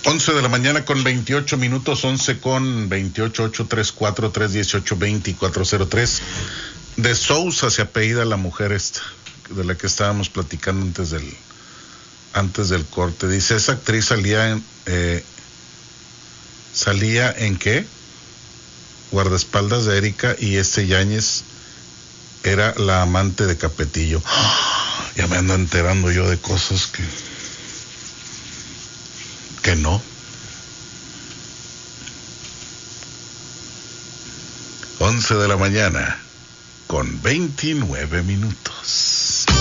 11 de la mañana con 28 minutos, 11 con 28, 834-318-2403. De Sousa se apellida la mujer esta, de la que estábamos platicando antes del corte. Dice, esa actriz salía en ¿qué? Guardaespaldas de Erika, y Yáñez era la amante de Capetillo. Ya me ando enterando yo de cosas que no. 11 de la mañana con 29 minutos.